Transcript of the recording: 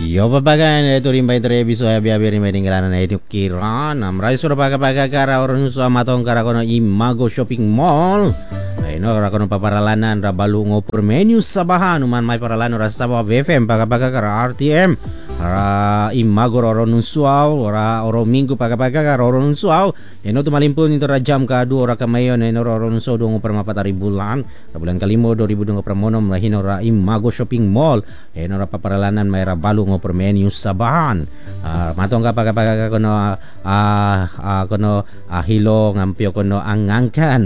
Yo papagan itu rimba itu rebiso ya biar rimba tinggalan na itu kiran amrai sura paga kara orang nusa matong kara kono imago shopping mall. Ay no kara kono paparalanan ra balu ngopur menu sabahan uman may paralano ra sabah BFM paga kara RTM. Ara imago oro nunsuaw ora oro minggu paga kara oro nunsuaw. Eno tumalimpun itu ra jam ka dua ora kamayon eno oro nunsuaw do ngopur mapatari bulan. Bulan kalimo 2020 pramonom rahino ra imago shopping mall. Eno ra paparalanan may ra balu ngopur menu sabahan. Matong ka paga kono kono hilo ngampio kono angangkan